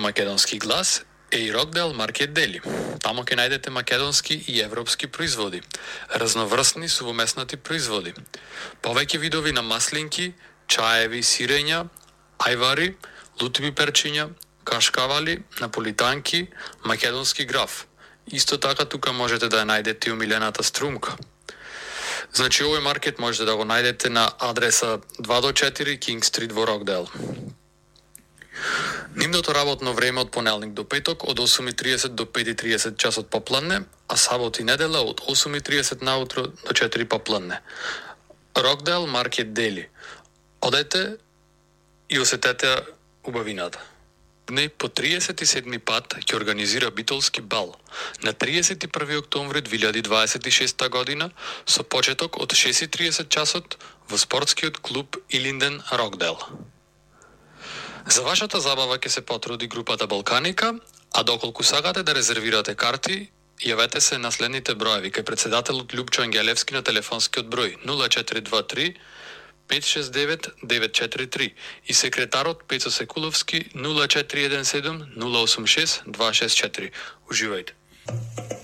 македонски глас е и Рокдел Маркет Дели. Тамо ќе најдете македонски и европски производи, разноврстни сувомеснати производи, повеќе видови на маслинки, чаеви, сирења, ајвари, лутви перчиња, кашкавали, наполитанки, македонски граф. Исто така тука можете да ја најдете и умилената струмка. Значи, овој маркет можете да го најдете на адреса 2 до 4 King Street во Рокдел. Нивното работно време од понеделник до петок од 8:30 до 5:30 часот попладне, а сабот и недела од 8:30 наутро до 4 попладне. Рокдел Маркет Дели. Одете и осетете убавината. Не по 37 пат ќе организира битолски бал на 31 октомври 2026 година со почеток од 6:30 часот во спортскиот клуб Илинден Рокдел. За вашата забава ќе се потруди групата Балканика, а доколку сакате да резервирате карти, јавете се на следните броеви кај председателот Љупчо Ангелевски на телефонскиот број 0423 569 943 и секретарот Пецо Секуловски 0417 086 264. Уживајте.